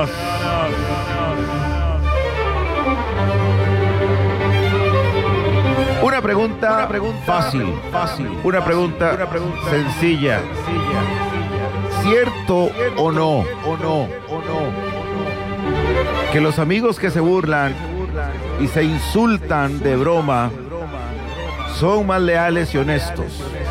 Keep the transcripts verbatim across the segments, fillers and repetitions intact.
Una pregunta, una pregunta fácil, fácil. Una pregunta, una pregunta sencilla. sencilla. ¿Cierto o no, o no, o no, que los amigos que se burlan y se insultan de broma son más leales y honestos?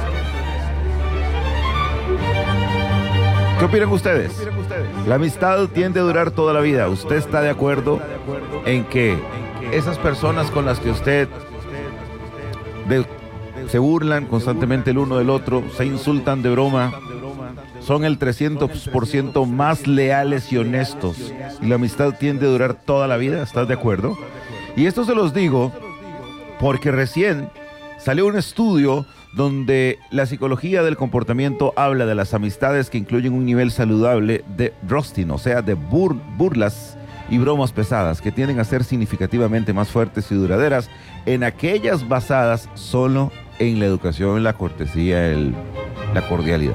¿Qué opinan ustedes? La amistad tiende a durar toda la vida. ¿Usted está de acuerdo en que esas personas con las que usted de, se burlan constantemente el uno del otro, se insultan de broma, son el trescientos por ciento más leales y honestos, y la amistad tiende a durar toda la vida? ¿Estás de acuerdo? Y esto se los digo porque recién salió un estudio donde la psicología del comportamiento habla de las amistades que incluyen un nivel saludable de roasting, o sea, de bur burlas y bromas pesadas, que tienden a ser significativamente más fuertes y duraderas en aquellas basadas solo en la educación, la cortesía, el, la cordialidad.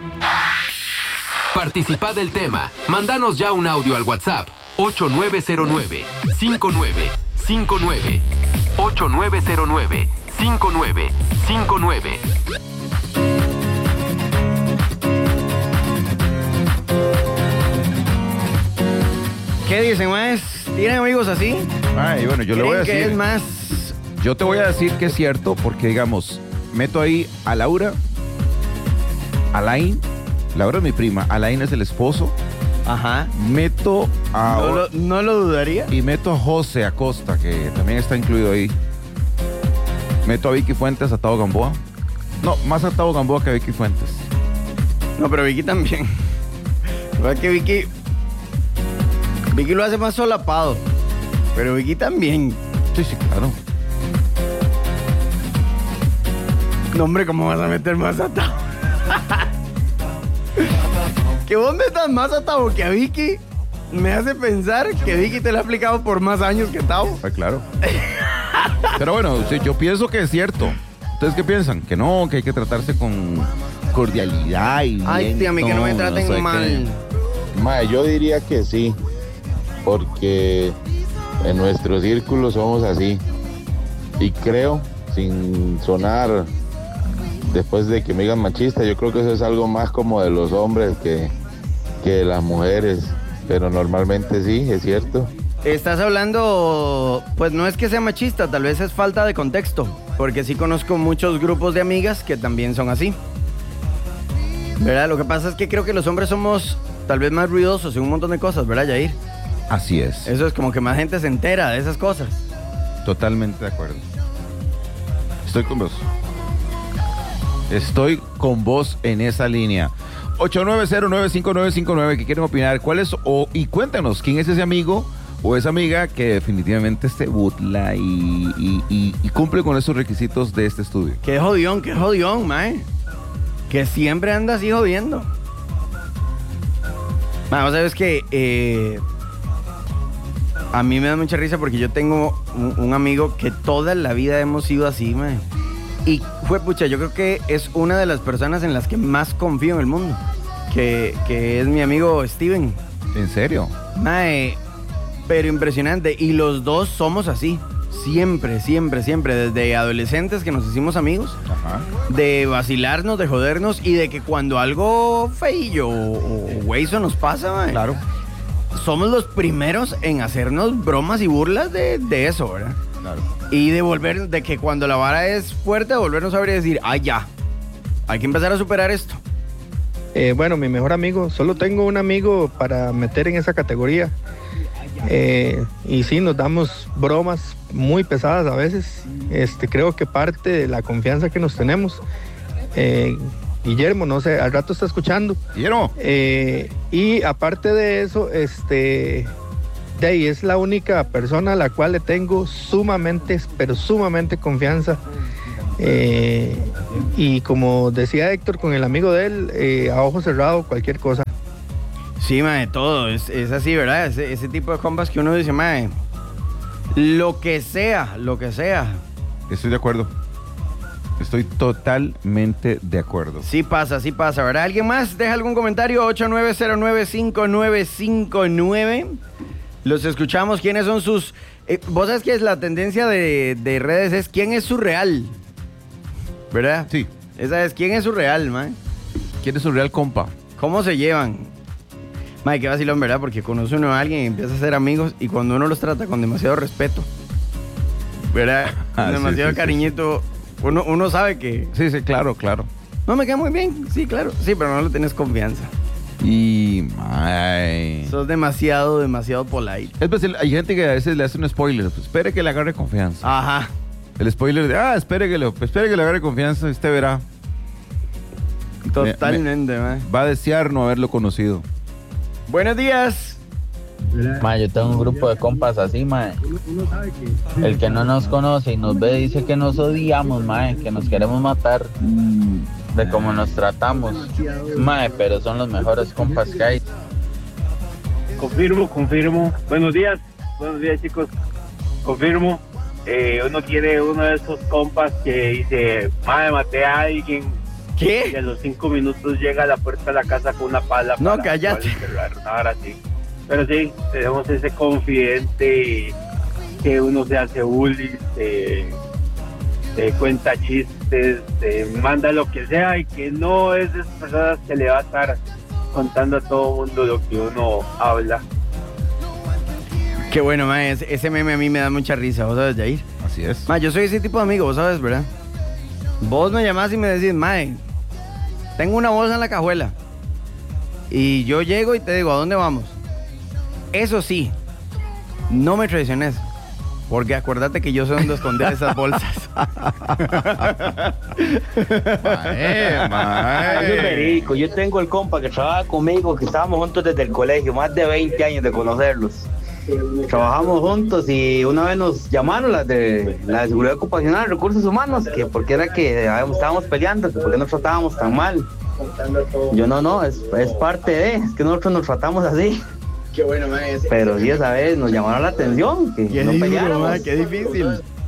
Participa del tema. Mándanos ya un audio al WhatsApp ocho nueve cero nueve, cinco nueve cinco nueve ocho nueve cero nueve, cinco nueve cinco nueve. ¿Qué dicen, más? ¿Tienen amigos así? Ay, bueno, yo le voy a decir. Que es más? Yo te voy a decir que es cierto, porque digamos, meto ahí a Laura, Alain. Laura es mi prima, Alain es el esposo. Ajá. Meto a... No lo, no lo dudaría. Y meto a José Acosta, que también está incluido ahí. Meto a Vicky Fuentes, a Tao Gamboa. No, más a Tao Gamboa que a Vicky Fuentes. No, pero Vicky también. La verdad que Vicky... Vicky lo hace más solapado. Pero Vicky también. Sí, sí, claro. No, hombre, ¿cómo vas a meter más a Tao? Que vos metas más a Tao que a Vicky me hace pensar que Vicky te lo ha aplicado por más años que Tao. Ah, claro. Pero bueno, sí, yo pienso que es cierto. ¿Ustedes qué piensan? Que no, que hay que tratarse con cordialidad y Ay, tío, a mí que no me traten no sé mal. qué. Mae, yo diría que sí, porque en nuestro círculo somos así. Y creo, sin sonar después de que me digan machista, yo creo que eso es algo más como de los hombres que, que de las mujeres. Pero normalmente sí, es cierto. Estás hablando, pues no es que sea machista, tal vez es falta de contexto, porque sí conozco muchos grupos de amigas que también son así. ¿Verdad? Lo que pasa es que creo que los hombres somos tal vez más ruidosos en un montón de cosas, ¿verdad, Yair? Así es. Eso es como que más gente se entera de esas cosas. Totalmente de acuerdo. Estoy con vos. Estoy con vos en esa línea. ocho nueve cero nueve cinco nueve cinco nueve, que quieren opinar. ¿Cuál es? O, y cuéntanos, ¿quién es ese amigo o esa amiga que definitivamente se burla y, y, y, y cumple con esos requisitos de este estudio? Qué jodión, qué jodión, mae. Que siempre anda así jodiendo. Vamos, sabes que eh, a mí me da mucha risa porque yo tengo un, un amigo que toda la vida hemos sido así, mae. Y fue pucha, yo creo que es una de las personas en las que más confío en el mundo. Que, que es mi amigo Steven. ¿En serio? Mae, pero impresionante. Y los dos somos así. Siempre, siempre, siempre. Desde adolescentes que nos hicimos amigos. Ajá. De vacilarnos, de jodernos. Y de que cuando algo feillo o güeyzo nos pasa, mae, Claro. somos los primeros en hacernos bromas y burlas de, de eso, ¿verdad? Claro. Y de volver, de que cuando la vara es fuerte, volvernos a abrir y decir, ay, ya, hay que empezar a superar esto. Eh, bueno, mi mejor amigo, solo tengo un amigo para meter en esa categoría. Eh, y sí, nos damos bromas muy pesadas a veces. Este, creo que parte de la confianza que nos tenemos. Eh, Guillermo, no sé, al rato está escuchando. Guillermo. Eh, y aparte de eso, este... de ahí es la única persona a la cual le tengo sumamente, pero sumamente confianza. Eh, y como decía Héctor con el amigo de él, eh, a ojo cerrado, cualquier cosa. Sí, mae, todo, es, es así, ¿verdad? Ese, ese tipo de compas que uno dice, mae, lo que sea, lo que sea. Estoy de acuerdo. Estoy totalmente de acuerdo. Sí pasa, sí pasa, ¿verdad? ¿Alguien más? Deja algún comentario. ocho nueve cero nueve cinco nueve cinco nueve. Los escuchamos. ¿Quiénes son sus...? Eh, Vos sabés que es la tendencia de, de redes es ¿quién es su real? ¿Verdad? Sí. Esa es ¿quién es su real, man? ¿Quién es su real compa? ¿Cómo se llevan? Mae, qué vacilón, ¿verdad? Porque conoce uno a alguien y empieza a ser amigos y cuando uno los trata con demasiado respeto, ¿verdad? Con Ah, demasiado sí, sí, cariñito, Uno, uno sabe que... Sí, sí, claro, claro. No, me queda muy bien, sí, claro. Sí, pero no le tienes confianza. Y... Ay. Sos demasiado, demasiado polite. Es pues, hay gente que a veces le hace un spoiler. Pues, espere que le agarre confianza. Ajá. El spoiler de, ah, espere que le, espere que le agarre confianza, usted verá. Totalmente, man. Va a desear no haberlo conocido. Buenos días. Ma, yo tengo un grupo de compas así, ma. El que no nos conoce y nos ve dice que nos odiamos, ma, que nos queremos matar de cómo nos tratamos. Ma, pero son los mejores compas que hay. Confirmo, confirmo. Buenos días, buenos días, chicos. Confirmo. Eh, uno quiere uno de esos compas que dice, madre, maté a alguien. ¿Qué? Y a los cinco minutos llega a la puerta de la casa con una pala. No, para, cállate. para enterrar, ahora sí. Pero sí, tenemos ese confidente que uno se hace bullying, se, se cuenta chistes, se manda lo que sea y que no es de esas personas que le va a estar contando a todo el mundo lo que uno habla. Qué bueno, ma. Ese, ese meme a mí me da mucha risa, ¿vos sabes, Jair? Así es. Ma, yo soy ese tipo de amigo, vos sabes, ¿verdad? Vos me llamás y me decís, mae, tengo una bolsa en la cajuela. Y yo llego y te digo, ¿a dónde vamos? Eso sí, no me traiciones. Porque acuérdate que yo sé dónde esconder esas bolsas. Mae, mae. Eso es verídico. Yo tengo el compa que trabaja conmigo, que estábamos juntos desde el colegio, más de veinte años de conocerlos. Trabajamos juntos y una vez nos llamaron las de la de Seguridad Ocupacional, Recursos Humanos, que porque era que estábamos peleando, que por qué nos tratábamos tan mal. Yo no, no, es, es parte de, es que nosotros nos tratamos así. Qué bueno, ma. Ese, Pero sí, esa vez nos llamaron la atención, que qué no duro, peleáramos. ma, qué difícil.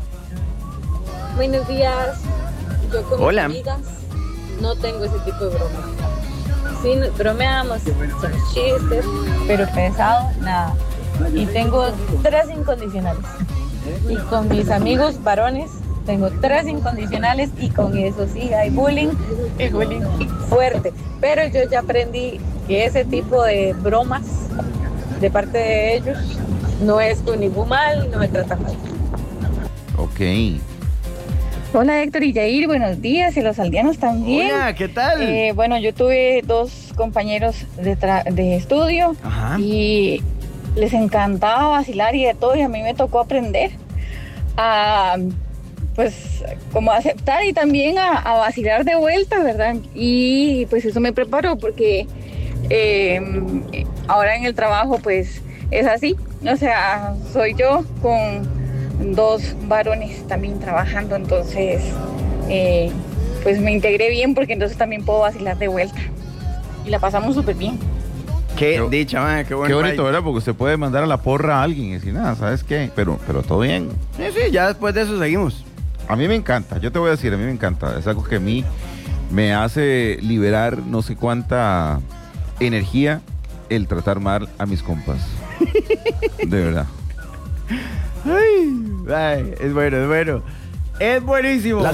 Buenos días. Yo con Hola. mis amigas no tengo ese tipo de bromas. Sí, bromeamos, hacemos chistes, pero pesado, nada. Y tengo tres incondicionales. Y con mis amigos varones tengo tres incondicionales y con eso sí hay bullying, y bullying fuerte. Pero yo ya aprendí que ese tipo de bromas de parte de ellos no es con ningún mal, no me tratan mal. Ok. Hola Héctor y Jair, buenos días y los aldeanos también. Hola, ¿qué tal? Eh, bueno, yo tuve dos compañeros de, tra- de estudio Ajá. y les encantaba vacilar y de todo y a mí me tocó aprender a, pues, como aceptar y también a, a vacilar de vuelta, ¿verdad? Y pues eso me preparó porque eh, ahora en el trabajo pues es así, o sea, soy yo con dos varones también trabajando, entonces eh, pues me integré bien porque entonces también puedo vacilar de vuelta y la pasamos súper bien. Qué Qué- dicha, ma, qué bueno. Qué bonito, ¿verdad? Porque usted puede mandar a la porra a alguien y decir, nada, ¿sabes qué? Pero, pero todo bien. Sí, sí, ya después de eso seguimos. A mí me encanta, yo te voy a decir, a mí me encanta. Es algo que a mí me hace liberar no sé cuánta energía el tratar mal a mis compas. De verdad. Ay, ay, es bueno, es bueno. Es buenísimo.